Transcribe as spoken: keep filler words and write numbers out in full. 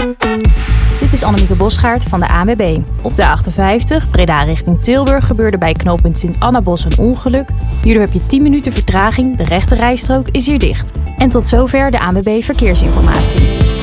Dit is Annemieke Bosgaard van de A N W B. Op de A achtenvijftig, Breda richting Tilburg, gebeurde bij knooppunt Sint-Annabos een ongeluk. Hierdoor heb je tien minuten vertraging, de rechte rijstrook is hier dicht. En tot zover de A N W B Verkeersinformatie.